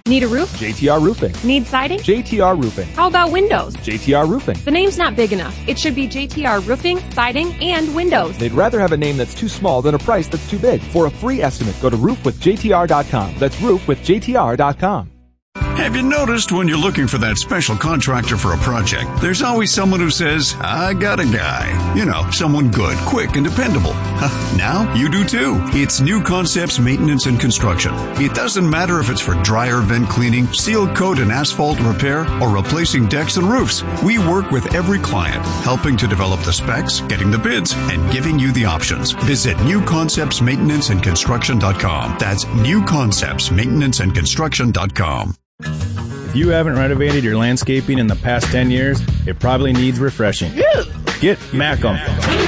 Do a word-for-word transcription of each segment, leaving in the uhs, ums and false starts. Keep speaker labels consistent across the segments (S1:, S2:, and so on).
S1: Need a roof?
S2: J T R Roofing.
S1: Need siding?
S2: J T R Roofing.
S1: How about windows?
S2: J T R Roofing.
S1: The name's not big enough. It should be J T R Roofing, Siding, and Windows.
S2: They'd rather have a name that's too small than a price that's too big. For a free estimate, go to roof with J T R dot com. That's roof with J T R dot com.
S3: Have you noticed when you're looking for that special contractor for a project, there's always someone who says, I got a guy. You know, someone good, quick, and dependable. Now you do too. It's New Concepts Maintenance and Construction. It doesn't matter if it's for dryer vent cleaning, seal coat and asphalt repair, or replacing decks and roofs. We work with every client, helping to develop the specs, getting the bids, and giving you the options. Visit new concepts maintenance and construction dot com. That's new concepts maintenance and construction dot com.
S4: If you haven't renovated your landscaping in the past ten years, it probably needs refreshing. Get Macum.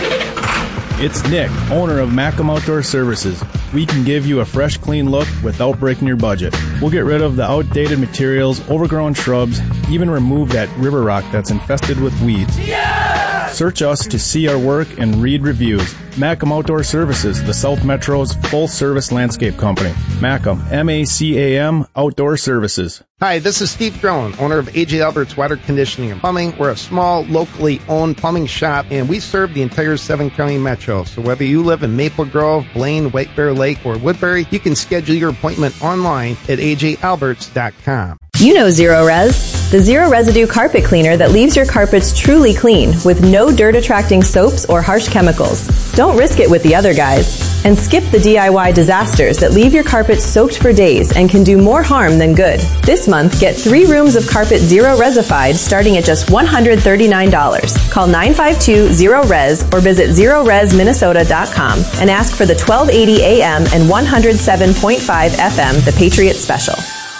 S4: It's Nick, owner of Macum Outdoor Services. We can give you a fresh, clean look without breaking your budget. We'll get rid of the outdated materials, overgrown shrubs, even remove that river rock that's infested with weeds. Yeah! Search us to see our work and read reviews. Macum Outdoor Services, the South Metro's full-service landscape company. Macum, M A C A M, Outdoor Services.
S5: Hi, this is Steve Drone, owner of A J Albert's Water Conditioning and Plumbing. We're a small, locally owned plumbing shop, and we serve the entire seven-county metro. So whether you live in Maple Grove, Blaine, White Bear Lake, or Woodbury, you can schedule your appointment online at A J Alberts dot com.
S6: You know Zero Res, the zero residue carpet cleaner that leaves your carpets truly clean with no dirt-attracting soaps or harsh chemicals. Don't risk it with the other guys. And skip the D I Y disasters that leave your carpets soaked for days and can do more harm than good. This month, get three rooms of carpet Zero Resified starting at just one hundred thirty-nine dollars. Call nine five two, zero res or visit zero res minnesota dot com and ask for the twelve eighty A M and one oh seven point five F M, the Patriot Special.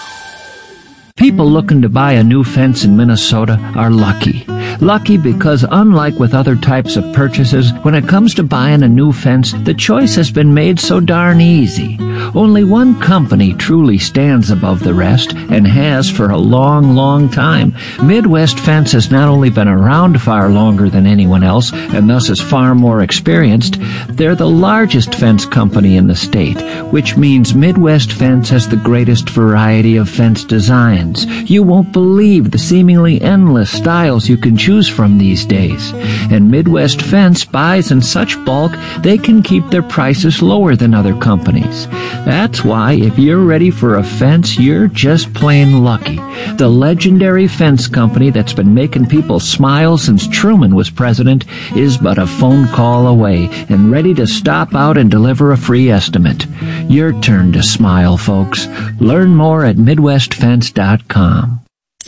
S7: People looking to buy a new fence in Minnesota are lucky. Lucky because unlike with other types of purchases, when it comes to buying a new fence, the choice has been made so darn easy. Only one company truly stands above the rest and has for a long, long time. Midwest Fence has not only been around far longer than anyone else and thus is far more experienced, they're the largest fence company in the state, which means Midwest Fence has the greatest variety of fence designs. You won't believe the seemingly endless styles you can choose from these days. And Midwest Fence buys in such bulk, they can keep their prices lower than other companies. That's why if you're ready for a fence, you're just plain lucky. The legendary fence company that's been making people smile since Truman was president is but a phone call away and ready to stop out and deliver a free estimate. Your turn to smile, folks. Learn more at midwest fence dot com.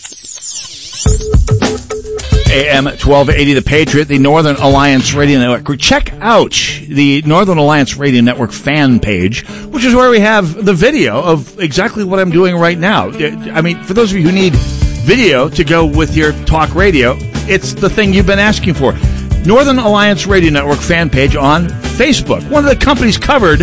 S8: A M twelve eighty, The Patriot, the Northern Alliance Radio Network. Check out the Northern Alliance Radio Network fan page, which is where we have the video of exactly what I'm doing right now. I mean, for those of you who need video to go with your talk radio, it's the thing you've been asking for. Northern Alliance Radio Network fan page on Facebook. One of the companies covered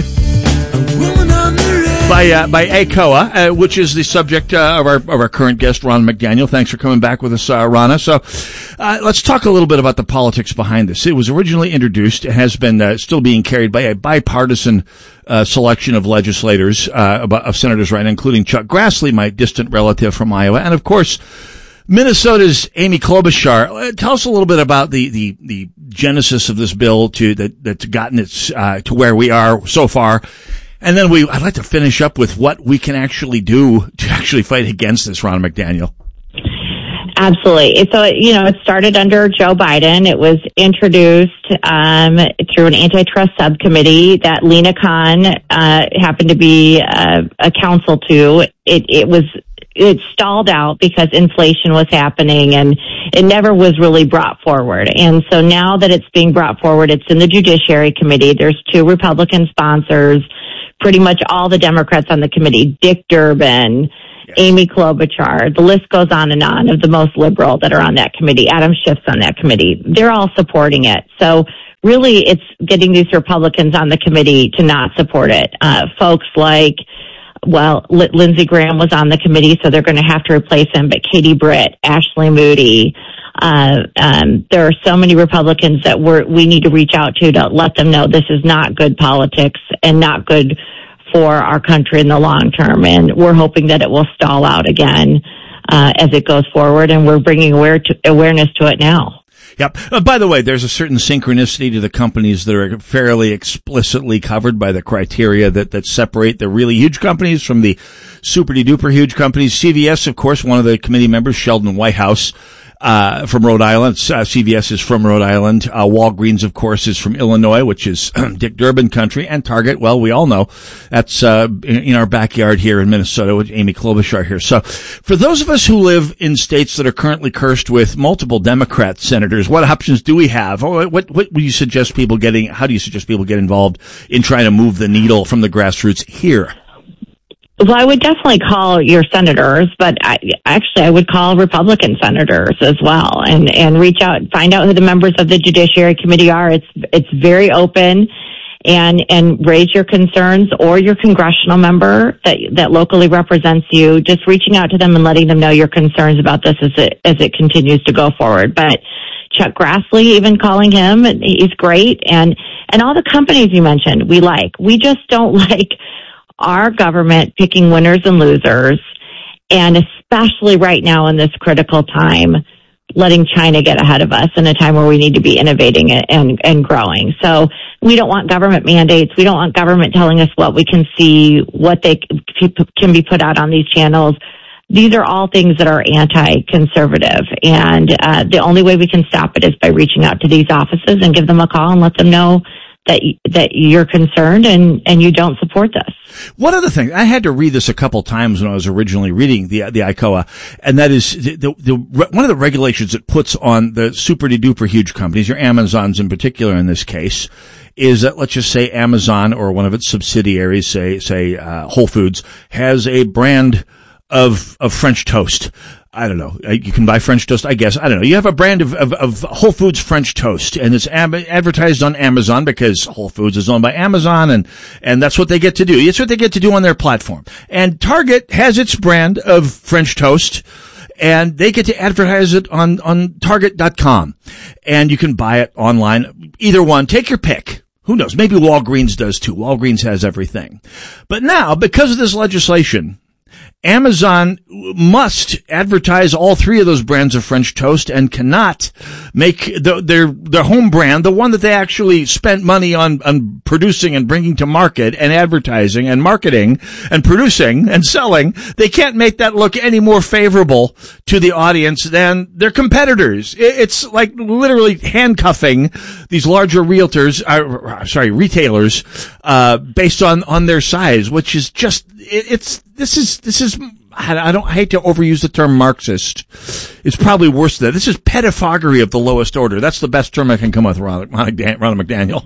S8: by uh, by A C O A, uh, which is the subject uh, of our of our current guest, Ron McDaniel. Thanks for coming back with us, uh, Ronna. So uh, let's talk a little bit about the politics behind this. It was originally introduced, it has been uh, still being carried by a bipartisan uh, selection of legislators, uh, of senators right now, including Chuck Grassley, my distant relative from Iowa, and of course Minnesota's Amy Klobuchar. Tell us a little bit about the, the, the genesis of this bill to that that's gotten it uh, to where we are so far. And then we, I'd like to finish up with what we can actually do to actually fight against this, Ron McDaniel.
S9: Absolutely. So, you know, it started under Joe Biden. It was introduced um, through an antitrust subcommittee that Lena Khan uh, happened to be uh, a counsel to. It, it was it stalled out because inflation was happening and it never was really brought forward. And so now that it's being brought forward, it's in the Judiciary Committee. There's two Republican sponsors, pretty much all the Democrats on the committee, Dick Durbin, yes. Amy Klobuchar, the list goes on and on of the most liberal that are on that committee. Adam Schiff's on that committee. They're all supporting it. So really it's getting these Republicans on the committee to not support it. Uh, folks like Well, L- Lindsey Graham was on the committee, so they're going to have to replace him. But Katie Britt, Ashley Moody, uh, um, there are so many Republicans that we're, we need to reach out to to let them know this is not good politics and not good for our country in the long term. And we're hoping that it will stall out again uh, as it goes forward. And we're bringing aware to, awareness to it now.
S8: Yep. Uh, by the way, there's a certain synchronicity to the companies that are fairly explicitly covered by the criteria that, that separate the really huge companies from the super-duper huge companies. C V S, of course, one of the committee members, Sheldon Whitehouse, uh, from Rhode Island. Uh, C V S is from Rhode Island. Uh, Walgreens, of course, is from Illinois, which is Dick Durbin country. And Target, well, we all know that's, uh, in, in our backyard here in Minnesota with Amy Klobuchar here. So for those of us who live in states that are currently cursed with multiple Democrat senators, what options do we have? What, what, what would you suggest people getting, how do you suggest people get involved in trying to move the needle from the grassroots here?
S9: Well, I would definitely call your senators, but I, actually I would call Republican senators as well and, and reach out, find out who the members of the Judiciary Committee are. It's, it's very open, and, and raise your concerns, or your congressional member that, that locally represents you, just reaching out to them and letting them know your concerns about this as it, as it continues to go forward. But Chuck Grassley, even calling him, he's great. And, and all the companies you mentioned, we like. We just don't like our government picking winners and losers, and especially right now in this critical time, letting China get ahead of us in a time where we need to be innovating and, and growing. So we don't want government mandates. We don't want government telling us what we can see, what they can be put out on these channels. These are all things that are anti-conservative, and uh, the only way we can stop it is by reaching out to these offices and give them a call and let them know that that you're concerned and, and you don't support this.
S8: One other thing, I had to read this a couple times when I was originally reading the the I C O A, and that is the, the, the one of the regulations it puts on the super duper huge companies, your Amazons in particular in this case, is that, let's just say Amazon or one of its subsidiaries, say say uh, Whole Foods, has a brand of of French toast. I don't know. You can buy French toast, I guess. I don't know. You have a brand of, of, of Whole Foods French toast, and it's ab- advertised on Amazon because Whole Foods is owned by Amazon, and, and that's what they get to do. It's what they get to do on their platform. And Target has its brand of French toast, and they get to advertise it on, on Target dot com. And you can buy it online. Either one. Take your pick. Who knows? Maybe Walgreens does too. Walgreens has everything. But now, because of this legislation, Amazon must advertise all three of those brands of French toast and cannot make the, their their home brand, the one that they actually spent money on, on producing and bringing to market and advertising and marketing and producing and selling. They can't make that look any more favorable to the audience than their competitors. It's like literally handcuffing these larger realtors, uh, sorry, retailers, uh, based on, on their size, which is just, it, it's, this is, this is, I don't I hate to overuse the term Marxist. It's probably worse than that. This is pedophagy of the lowest order. That's the best term I can come up with, Ron, Ron McDaniel.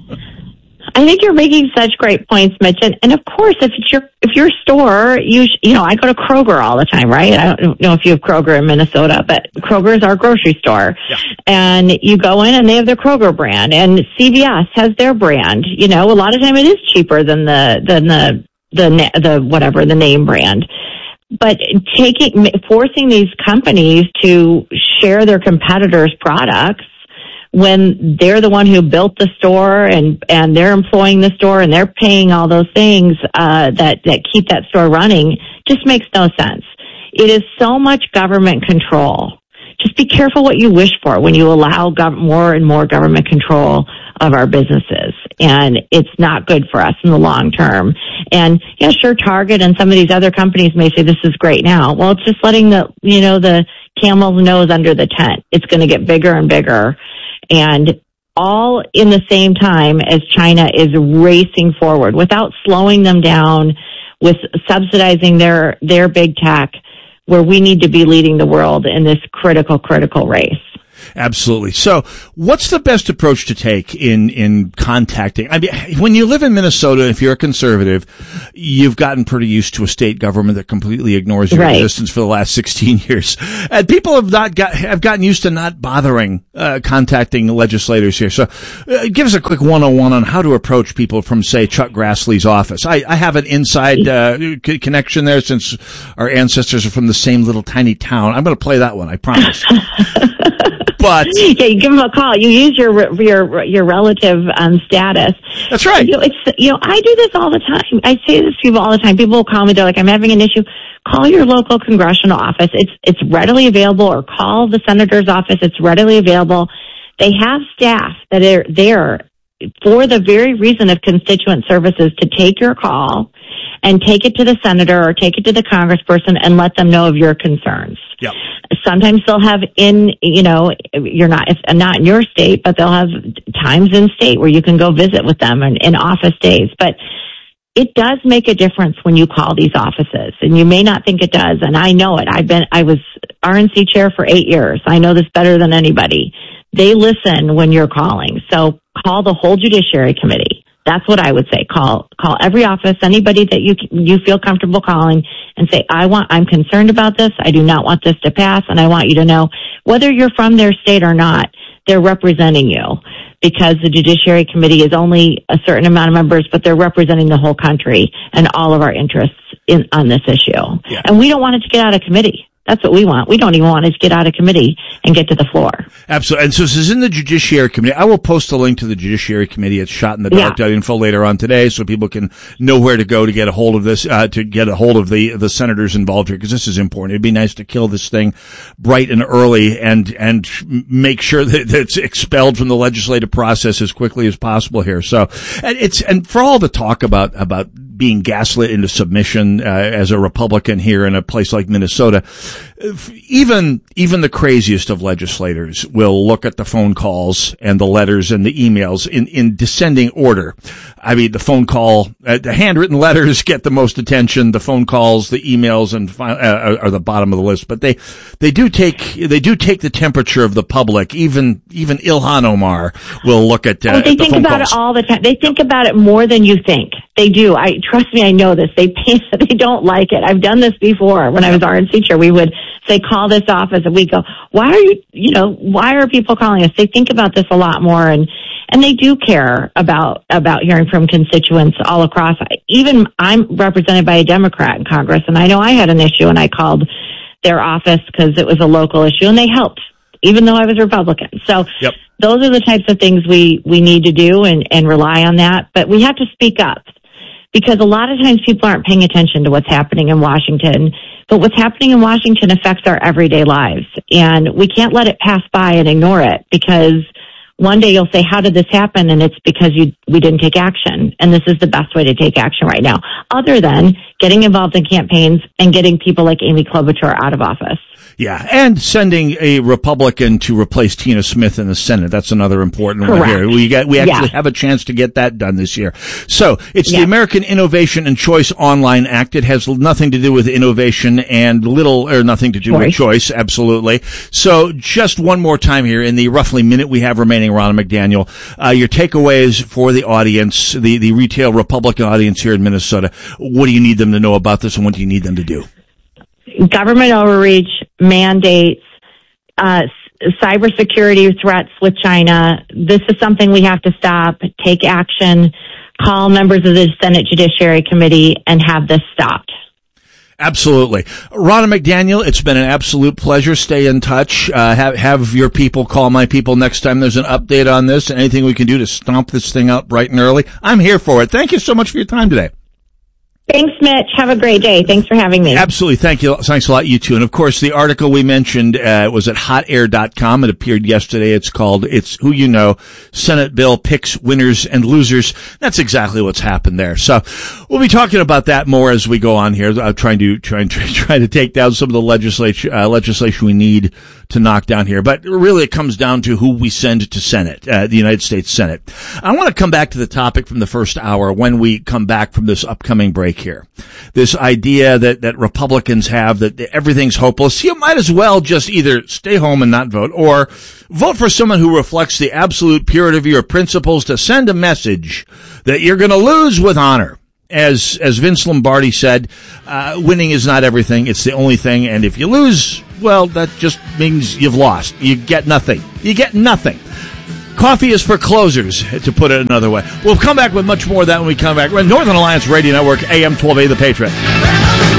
S9: I think you're making such great points, Mitch. And, and of course, if it's your if your store, you sh- you know, I go to Kroger all the time, right? I don't know if you have Kroger in Minnesota, but Kroger is our grocery store. Yeah. And you go in and they have their Kroger brand, and C V S has their brand. You know, a lot of time it is cheaper than the than the the the whatever the name brand. But taking, forcing these companies to share their competitors' products when they're the one who built the store and, and they're employing the store and they're paying all those things, uh, that, that keep that store running just makes no sense. It is so much government control. Just be careful what you wish for when you allow gov- more and more government control of our businesses. And it's not good for us in the long term. And yeah, sure, Target and some of these other companies may say this is great now. Well, it's just letting the, you know, the camel's nose under the tent. It's going to get bigger and bigger. And all in the same time as China is racing forward without slowing them down, with subsidizing their, their big tech, where we need to be leading the world in this critical, critical race.
S8: Absolutely. So what's the best approach to take in, in contacting? I mean, when you live in Minnesota, if you're a conservative, you've gotten pretty used to a state government that completely ignores your right. existence for the last sixteen years. And people have not got, have gotten used to not bothering, uh, contacting legislators here. So uh, give us a quick one oh one on how to approach people from, say, Chuck Grassley's office. I, I have an inside, uh, c- connection there since our ancestors are from the same little tiny town. I'm going to play that one, I promise. But
S9: yeah, you give them a call. You use your your your relative um, status.
S8: That's right.
S9: You know, it's you know I do this all the time. I say this to people all the time. People will call me. They're like, I'm having an issue. Call your local congressional office. It's it's readily available, or call the senator's office. It's readily available. They have staff that are there for the very reason of constituent services to take your call and take it to the senator or take it to the congressperson and let them know of your concerns.
S8: Yep.
S9: Sometimes they'll have in, you know, you're not, if not in your state, but they'll have times in state where you can go visit with them and in office days. But it does make a difference when you call these offices, and you may not think it does. And I know it. I've been, I was R N C chair for eight years. I know this better than anybody. They listen when you're calling. So call the whole Judiciary Committee. That's what I would say. Call, call every office, anybody that you, you feel comfortable calling, and say, I want, I'm concerned about this. I do not want this to pass. And I want you to know whether you're from their state or not, they're representing you, because the Judiciary Committee is only a certain amount of members, but they're representing the whole country and all of our interests in, on this issue. Yeah. And we don't want it to get out of committee. That's what we want. We don't even want it to get out of committee and get to the floor.
S8: Absolutely. And so this is in the Judiciary Committee. I will post a link to the Judiciary Committee at shot in the dark dot info later on today, so people can know where to go to get a hold of this, uh, to get a hold of the, the senators involved here, because this is important. It'd be nice to kill this thing bright and early and, and make sure that, that it's expelled from the legislative process as quickly as possible here. So, and it's, and for all the talk about, about being gaslit into submission, uh, as a Republican here in a place like Minnesota, even, even the craziest of legislators will look at the phone calls and the letters and the emails in, in descending order. I mean, the phone call, uh, the handwritten letters get the most attention. The phone calls, the emails, and uh, are the bottom of the list. But they, they do take, they do take the temperature of the public. Even, even Ilhan Omar will look at, uh,
S9: oh, they
S8: at the
S9: think
S8: phone
S9: about
S8: calls.
S9: it all the time. They think about it more than you think. They do. I trust me. I know this. They pay, they don't like it. I've done this before. When I was R N C chair, we would say, call this office, and we go, why are you, you know, why are people calling us? They think about this a lot more, and, and they do care about, about hearing from constituents all across. Even I'm represented by a Democrat in Congress, and I know I had an issue, and I called their office because it was a local issue, and they helped, even though I was Republican. So
S8: yep.
S9: Those are the types of things we, we need to do and, and rely on that. But we have to speak up, because a lot of times people aren't paying attention to what's happening in Washington. But what's happening in Washington affects our everyday lives. And we can't let it pass by and ignore it, because one day you'll say, how did this happen? And it's because you we didn't take action. And this is the best way to take action right now, other than getting involved in campaigns and getting people like Amy Klobuchar out of office.
S8: Yeah, and sending a Republican to replace Tina Smith in the Senate. That's another important
S9: Correct.
S8: one here. We got, we actually
S9: yeah.
S8: have a chance to get that done this year. So, it's
S9: yeah.
S8: the American Innovation and Choice Online Act. It has nothing to do with innovation and little or nothing to do choice. with choice, absolutely. So, just one more time here, in the roughly minute we have remaining, Ronna McDaniel, uh, your takeaways for the audience, the, the retail Republican audience here in Minnesota. What do you need them to know about this, and what do you need them to do?
S9: Government overreach, mandates, uh, cybersecurity threats with China. This is something we have to stop, take action, call members of the Senate Judiciary Committee, and have this stopped.
S8: Absolutely. Ronna McDaniel, it's been an absolute pleasure. Stay in touch. Uh, have, have your people call my people next time there's an update on this, and anything we can do to stomp this thing out bright and early. I'm here for it. Thank you so much for your time today.
S9: Thanks, Mitch. Have a great day. Thanks for having me.
S8: Absolutely. Thank you. Thanks a lot, you too. And of course, the article we mentioned uh, was at hot air dot com. It appeared yesterday. It's called "It's Who You Know: Senate Bill Picks Winners and Losers." That's exactly what's happened there. So we'll be talking about that more as we go on here. I'm trying to trying to try to take down some of the legislation uh, legislation we need to knock down here. But really, it comes down to who we send to Senate, uh, the United States Senate. I want to come back to the topic from the first hour when we come back from this upcoming break here. This idea that, that Republicans have that everything's hopeless. You might as well just either stay home and not vote, or vote for someone who reflects the absolute purity of your principles to send a message that you're going to lose with honor. As, as Vince Lombardi said, uh, winning is not everything. It's the only thing. And if you lose, well, that just means you've lost. You get nothing. You get nothing. Coffee is for closers, to put it another way. We'll come back with much more of that when we come back. Northern Alliance Radio Network, A M twelve eighty, The Patriot.